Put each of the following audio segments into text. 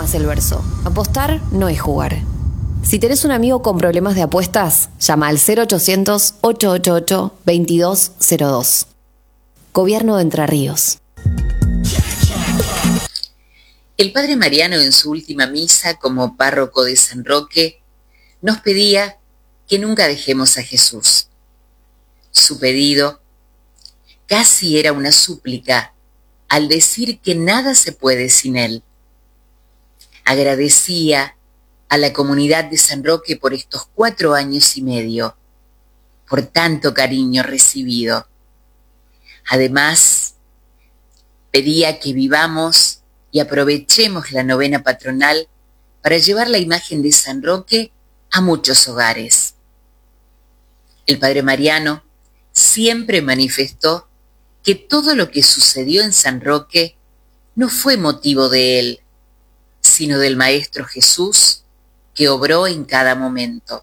más el verso. Apostar no es jugar. Si tenés un amigo con problemas de apuestas, llama al 0800-888-2202. Gobierno de Entre Ríos. El padre Mariano, en su última misa como párroco de San Roque, nos pedía que nunca dejemos a Jesús. Su pedido casi era una súplica al decir que nada se puede sin Él. Agradecía a la comunidad de San Roque por estos 4 años y medio, por tanto cariño recibido. Además, pedía que vivamos y aprovechemos la novena patronal para llevar la imagen de San Roque a muchos hogares. El padre Mariano siempre manifestó que todo lo que sucedió en San Roque no fue motivo de él, sino del Maestro Jesús que obró en cada momento.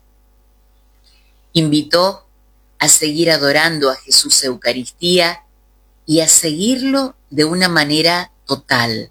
Invitó a seguir adorando a Jesús Eucaristía y a seguirlo de una manera total.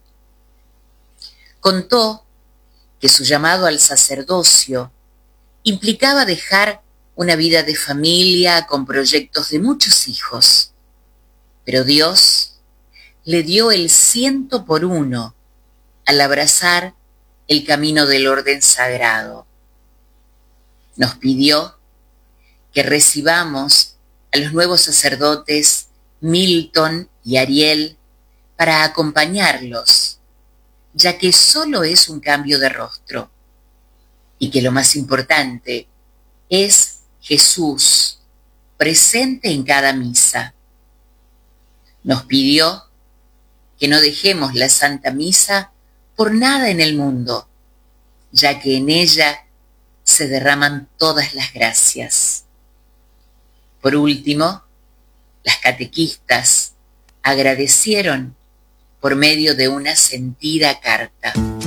Contó que su llamado al sacerdocio implicaba dejar una vida de familia con proyectos de muchos hijos, pero Dios le dio el 100% al abrazar el camino del orden sagrado. Nos pidió que recibamos a los nuevos sacerdotes Milton y Ariel para acompañarlos, ya que solo es un cambio de rostro, y que lo más importante es Jesús presente en cada misa. Nos pidió que no dejemos la Santa Misa por nada en el mundo, ya que en ella se derraman todas las gracias. Por último, las catequistas agradecieron por medio de una sentida carta.